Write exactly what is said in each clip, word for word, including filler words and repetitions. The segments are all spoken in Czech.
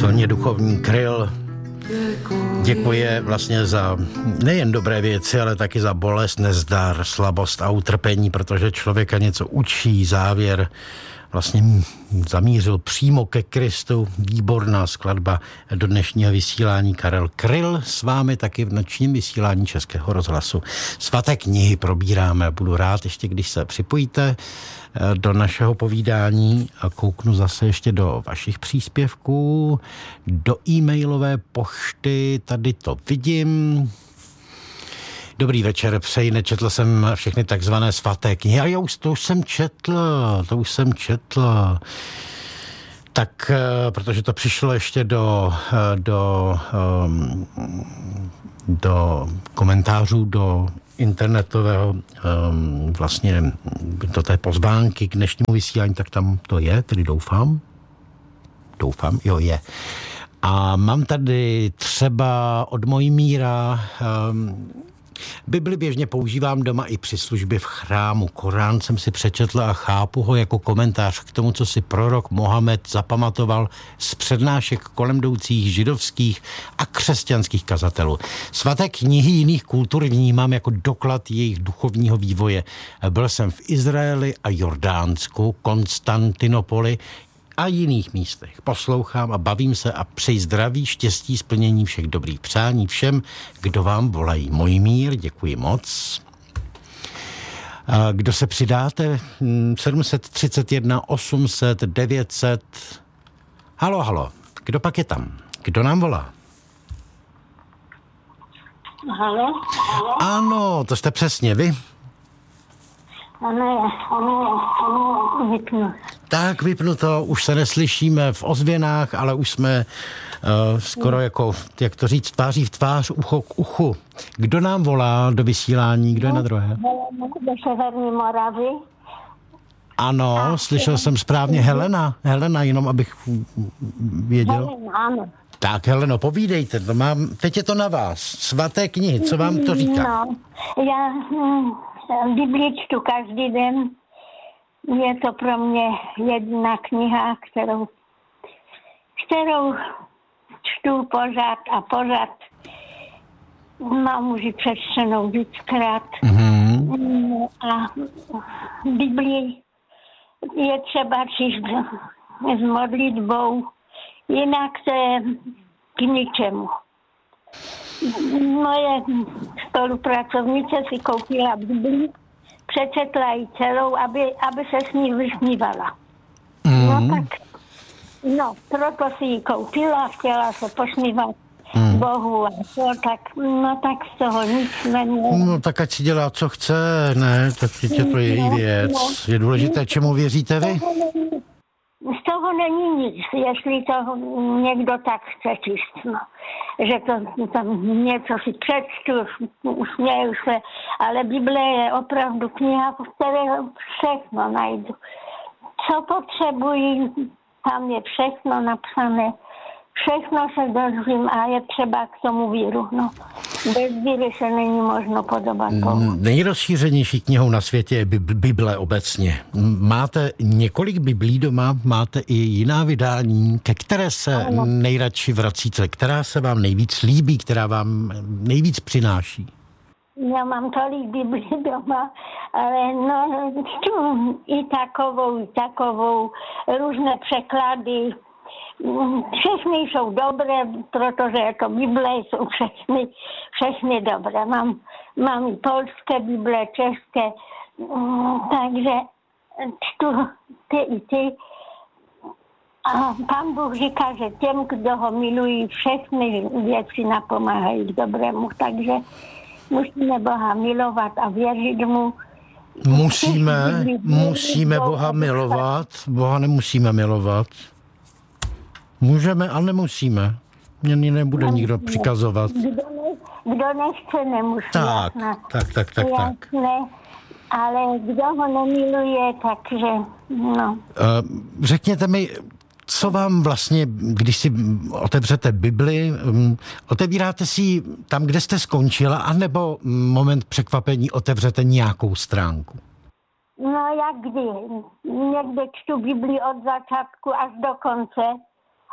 silně duchovní Kryl děkuje vlastně za nejen dobré věci, ale taky za bolest, nezdar, slabost a utrpení, protože člověka něco učí, závěr vlastně zamířil přímo ke Kristu. Výborná skladba do dnešního vysílání. Karel Kryl s vámi taky v nočním vysílání Českého rozhlasu. Svaté knihy probíráme. Budu rád ještě, když se připojíte do našeho povídání a kouknu zase ještě do vašich příspěvků, do e-mailové pošty, tady to vidím. Dobrý večer, přeji, nečetl jsem všechny takzvané svaté knihy. A já už, to už jsem četl, to už jsem četl. Tak, protože to přišlo ještě do, do, do komentářů, do internetového vlastně do té pozvánky k dnešnímu vysílání, tak tam to je, tedy doufám. Doufám, jo, je. A mám tady třeba od Mojmíra Bibli běžně používám doma i při službě v chrámu. Korán jsem si přečetl a chápu ho jako komentář k tomu, co si prorok Mohamed zapamatoval z přednášek kolem jdoucích židovských a křesťanských kazatelů. Svaté knihy jiných kultur vnímám jako doklad jejich duchovního vývoje. Byl jsem v Izraeli a Jordánsku, Konstantinopoli a jiných místech. Poslouchám a bavím se a přeji zdraví, štěstí, splnění všech dobrých přání všem, kdo vám volají. Mojmír, děkuji moc. Kdo se přidáte? sedm set třicet jedna, osm set, devět set. Halo, halo. Kdo pak je tam? Kdo nám volá? Halo? Ano, to jste přesně vy. Ano, ano, ano, vypnu. Tak, vypnu to, už se neslyšíme v ozvěnách, ale už jsme uh, skoro jako, jak to říct, tváří v tvář, ucho k uchu. Kdo nám volá do vysílání, kdo je na druhé? Do Severní Moravy. Ano, a, slyšel jsem správně. Helena, Helena, jenom abych věděl. Helena, ano. Tak, Heleno, povídejte, to mám, teď je to na vás. Svaté knihy, co vám to říká? No, já hm, Bibli čtu každý den. Je to pro mě jedna kniha, kterou, kterou čtu pořád a pořád. Mám už ji přečtenou víckrát. Mm-hmm. A Biblii je třeba číst s modlitbou, jinak to je k ničemu. Moje spolupracovnice si koupila Biblii, přečetla ji celou, aby, aby se s ní vysmívala. Mm. No tak, no, proto si ji koupila, chtěla se posmívat mm. Bohu a to, tak, no tak z toho nic neměla. No tak ať si dělá, co chce, ne, tak je to její no, věc. No. Je důležité, čemu věříte vy? Z toho není nic, jestli to někdo tak chce číst, no. Že to tam něco si přečtu, usměju se, ale Bible je opravdu kniha, v které všechno najdu. Co potřebuji, tam je všechno napsané, všechno se dozvím a je třeba k tomu víru, no. Bez víry se není možno podobat Bohu. Nejrozšířenější knihou na světě je Bible obecně. Máte několik Biblí doma, máte i jiná vydání, ke které se ano. nejradši vracíte, která se vám nejvíc líbí, která vám nejvíc přináší? Já mám tolik Biblí doma, ale no, i takovou, i takovou, různé překlady. Všechny jsou dobré, protože jako Bible jsou všechny, všechny dobré. Mám, mám i polské Bible, české, takže čtu ty i ty. A Pán Bůh říká, že těm, kdo ho milují, všechny věci napomáhají k dobrému, takže musíme Boha milovat a věřit mu. Musíme, musíme Boha milovat, Boha nemusíme milovat. Můžeme, ale nemusíme. Mě nebude nikdo přikazovat. Kdo, ne, kdo nechce, nemusí. Tak, tak, tak, tak, tak. Ale kdo ho nemiluje, takže no. Řekněte mi, co vám vlastně, když si otevřete Bibli, otevíráte si ji tam, kde jste skončila, anebo moment překvapení otevřete nějakou stránku? No jak kdy. Někde čtu Bibli od začátku až do konce.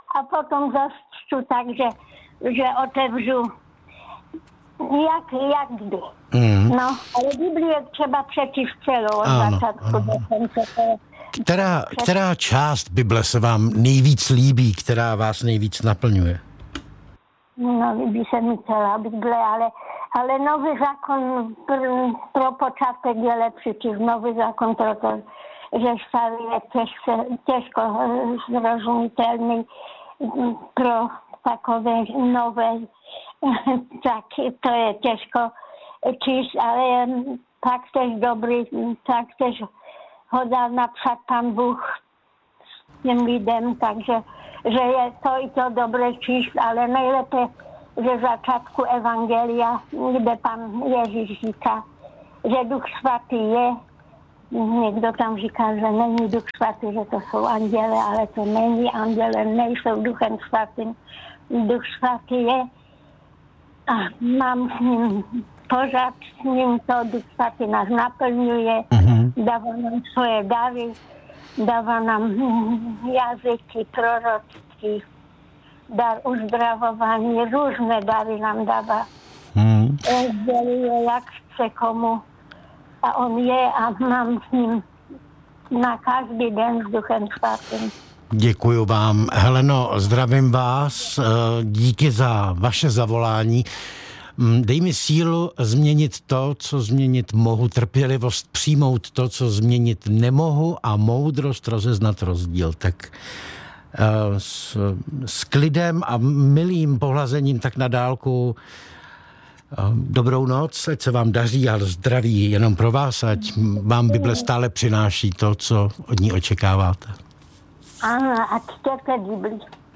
a potom zase tak, že, že otevřu jak, jak kdy. Mm. No, ale Biblie třeba přečíst celou od začátku do konce. Která, která část Bible se vám nejvíc líbí, která vás nejvíc naplňuje? No, líbí se mi celá Bible, ale, ale Nový zákon pro, pro počátek je lepší, čiž Nový zákon, protože že starý je těžko, těžko zrozumitelný pro takové nové, tak to je těžko číst, ale tak tež dobrý, tak tež ho dal napsat Pán Bůh s tím lidem, takže že je to i to dobré číst, ale nejlépe ze začátku Evangelia, kde Pán Ježíš říká, že Duch Svatý je. Někdo tam říká, že není Duch Svatý, že to jsou anděle, ale to není anděle, nejsou Duchem Svatým. Duch Svatý je a mám s ním pořád, s ním to Duch Svatý nás naplňuje, mm-hmm. dává nám svoje dary, dává nám jazyky, proroctví, dar uzdravování, různé dary nám dává. Mm. Rozděluje, jak chce komu. A on je a mám s ním na každý den s Duchem Svatým. Děkuju vám. Heleno, zdravím vás. Díky za vaše zavolání. Dej mi sílu změnit to, co změnit mohu, trpělivost přijmout to, co změnit nemohu a moudrost rozeznat rozdíl. Tak s, s klidem a milým pohlazením tak na dálku dobrou noc, ať se vám daří a zdraví jenom pro vás, ať vám Bible stále přináší to, co od ní očekáváte. Ano, a čtěte Bibli.